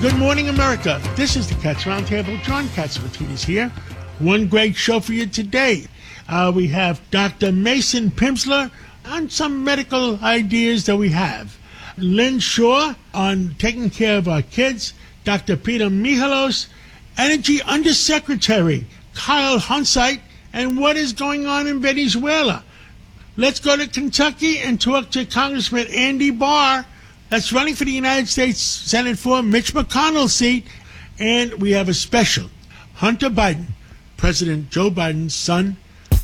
Good morning, America. This is the Cats Roundtable. John Catsimatidis here. One great show for you today. We have Dr. Mason Pimsleur on some medical ideas that we have. Lynn Shaw on taking care of our kids. Dr. Peter Michalos, Energy Undersecretary Kyle Hunsight, and what is going on in Venezuela. Let's go to Kentucky and talk to Congressman Andy Barr, that's running for the United States Senate for Mitch McConnell's seat. And we have a special, Hunter Biden, President Joe Biden's son.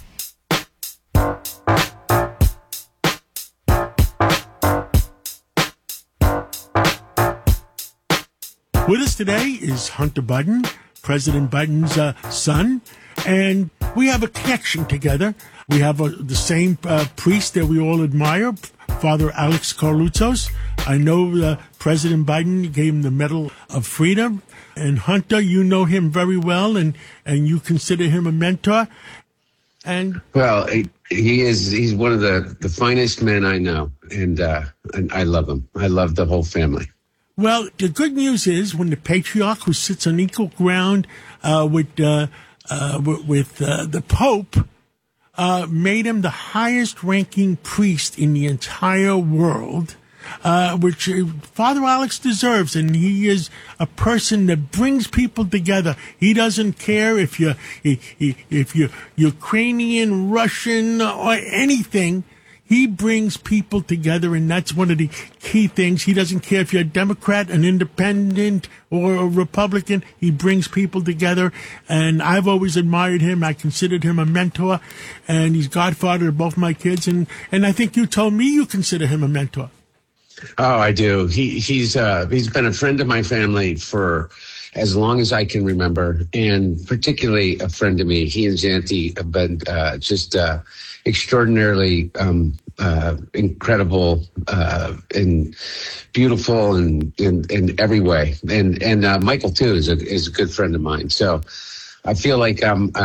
With us today is Hunter Biden, President Biden's son, and we have a connection together. We have the same priest that we all admire, Father Alex Carlutzos. I know President Biden gave him the Medal of Freedom. And Hunter, you know him very well, and you consider him a mentor. And well, he's one of the finest men I know, and I love him. I love the whole family. Well, the good news is when the patriarch, who sits on equal ground with the Pope, made him the highest-ranking priest in the entire world, which Father Alex deserves, and he is a person that brings people together. He doesn't care if you're Ukrainian, Russian, or anything. He brings people together, and that's one of the key things. He doesn't care if you're a Democrat, an independent, or a Republican. He brings people together, and I've always admired him. I considered him a mentor, and he's godfather to both my kids, and I think you told me you consider him a mentor. Oh, I do. He's been a friend of my family for as long as I can remember, and particularly a friend to me. He and Zanti have been just extraordinarily incredible and beautiful in every way. And Michael too is a good friend of mine. So I feel like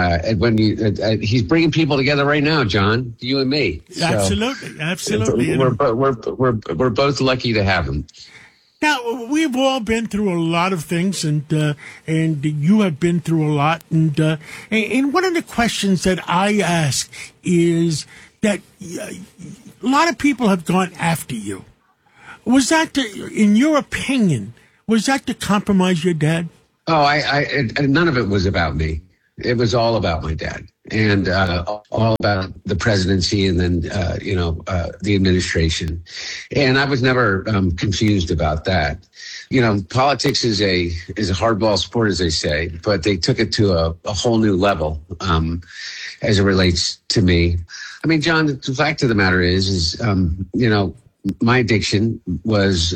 he's bringing people together right now, John, you and me. So Absolutely. We're both lucky to have him. Now, we've all been through a lot of things, and you have been through a lot. And one of the questions that I ask is that a lot of people have gone after you. Was that, in your opinion, was that to compromise your dad? Oh, none of it was about me. It was all about my dad, and all about the presidency, and then the administration. And I was never confused about that. You know, politics is a hardball sport, as they say, but they took it to a whole new level as it relates to me. I mean, John, the fact of the matter is my addiction was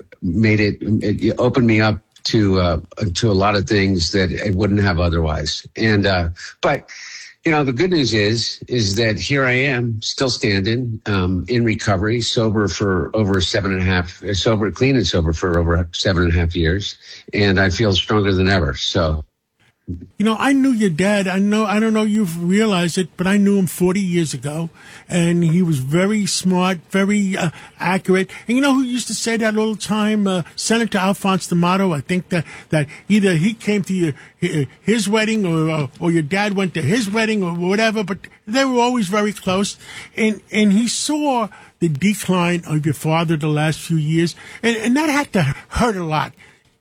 it opened me up to a lot of things that I wouldn't have otherwise. And but the good news is that here I am, still standing, in recovery, sober for over clean and sober for over 7.5 years, and I feel stronger than ever. So. I knew your dad. I don't know you've realized it, but I knew him 40 years ago, and he was very smart, very accurate. And you know who used to say that all the time? Senator Alphonse D'Amato. I think that either he came to his wedding or your dad went to his wedding or whatever, but they were always very close. And he saw the decline of your father the last few years, and that had to hurt a lot.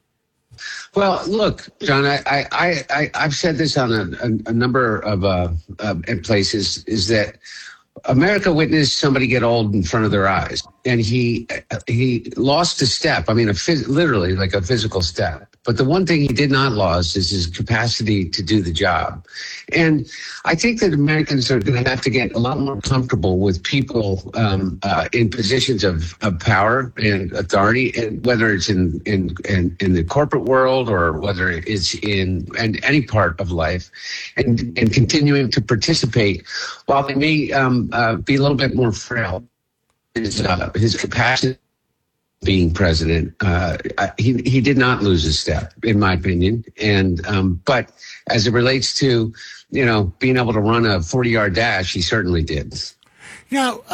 Well, look, John, I've said this on a number of places, is that America witnessed somebody get old in front of their eyes, and he lost a step. I mean, literally like a physical step. But the one thing he did not lose is his capacity to do the job. And I think that Americans are going to have to get a lot more comfortable with people in positions of power and authority, and whether it's in the corporate world or whether it's in any part of life, and continuing to participate while they may be a little bit more frail. His capacity being president, he did not lose a step, in my opinion. And but as it relates to being able to run a 40-yard dash, he certainly did. Now,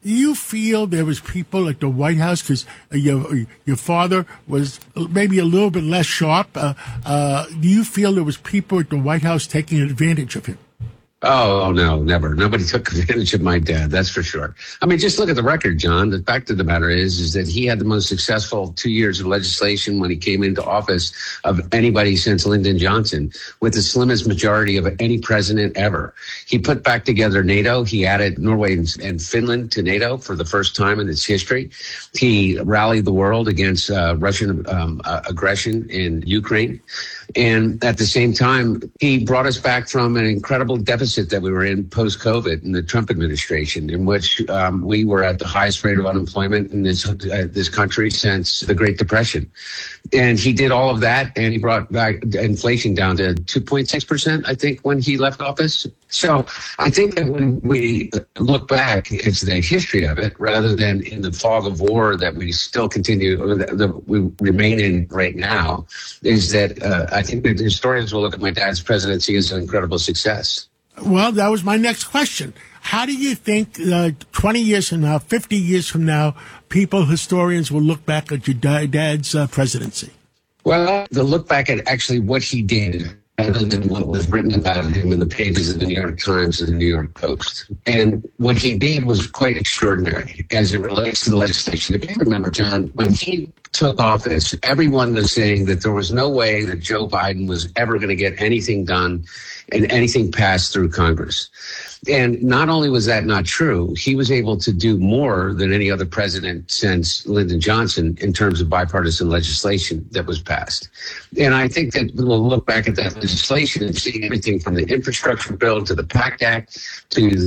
Do you feel there was people at the White House, because your father was maybe a little bit less sharp? Do you feel there was people at the White House taking advantage of him? Oh, no, never. Nobody took advantage of my dad. That's for sure. I mean, just look at the record, John. The fact of the matter is that he had the most successful 2 years of legislation when he came into office of anybody since Lyndon Johnson, with the slimmest majority of any president ever. He put back together NATO. He added Norway and Finland to NATO for the first time in its history. He rallied the world against Russian aggression in Ukraine. And at the same time, he brought us back from an incredible deficit that we were in post-COVID in the Trump administration, in which we were at the highest rate of unemployment in this country since the Great Depression. And he did all of that, and he brought back inflation down to 2.6%, I think, when he left office. So I think that when we look back, it's the history of it rather than in the fog of war that we still continue, or that we remain in right now, is that I think that historians will look at my dad's presidency as an incredible success. Well, that was my next question. How do you think 20 years from now, 50 years from now, historians will look back at your dad's presidency? Well, they'll look back at actually what he did rather than what was written about him in the pages of the New York Times and the New York Post. And what he did was quite extraordinary as it relates to the legislation. If you remember, John, when he took office, everyone was saying that there was no way that Joe Biden was ever going to get anything done and anything passed through Congress. And not only was that not true, he was able to do more than any other president since Lyndon Johnson in terms of bipartisan legislation that was passed. And I think that we'll look back at that legislation and see everything from the infrastructure bill to the PACT Act to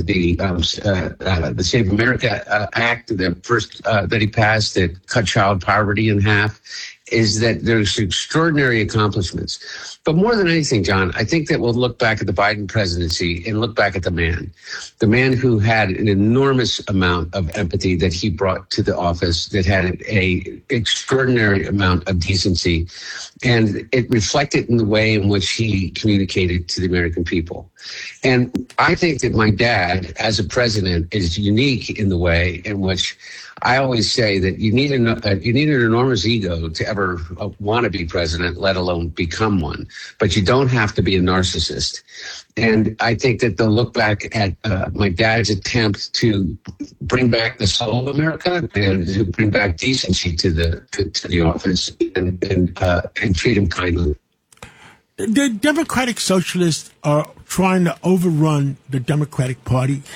the Save America Act, the first that he passed that cut child poverty in half, is that there's extraordinary accomplishments. But more than anything, John, I think that we'll look back at the Biden presidency and look back at the man who had an enormous amount of empathy that he brought to the office, that had an extraordinary amount of decency. And it reflected in the way in which he communicated to the American people. And I think that my dad, as a president, is unique in the way in which I always say that you need an enormous ego to ever want to be president, let alone become one. But you don't have to be a narcissist. And I think that they'll look back at my dad's attempt to bring back the soul of America and to bring back decency to the office and treat him kindly. The Democratic Socialists are trying to overrun the Democratic Party.